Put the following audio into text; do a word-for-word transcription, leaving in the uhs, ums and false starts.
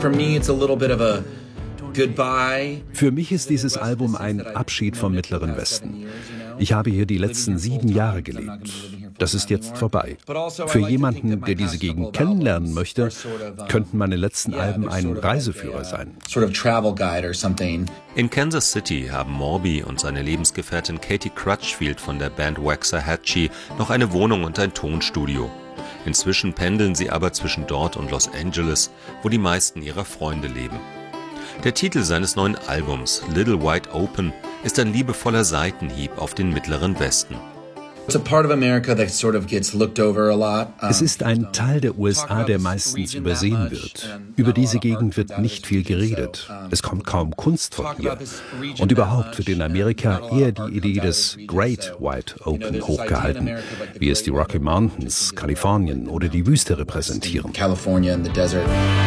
Für mich ist dieses Album ein Abschied vom Mittleren Westen. Ich habe hier die letzten sieben Jahre gelebt. Das ist jetzt vorbei. Für jemanden, der diese Gegend kennenlernen möchte, könnten meine letzten Alben ein Reiseführer sein. In Kansas City haben Morby und seine Lebensgefährtin Katie Crutchfield von der Band Waxahachie noch eine Wohnung und ein Tonstudio. Inzwischen pendeln sie aber zwischen dort und Los Angeles, wo die meisten ihrer Freunde leben. Der Titel seines neuen Albums, Little Wide Open, ist ein liebevoller Seitenhieb auf den Mittleren Westen. Es ist ein Teil der U S A, der meistens übersehen wird. Über diese Gegend wird nicht viel geredet. Es kommt kaum Kunst von hier. Und überhaupt wird in Amerika eher die Idee des Great Wide Open hochgehalten, wie es die Rocky Mountains, Kalifornien oder die Wüste repräsentieren.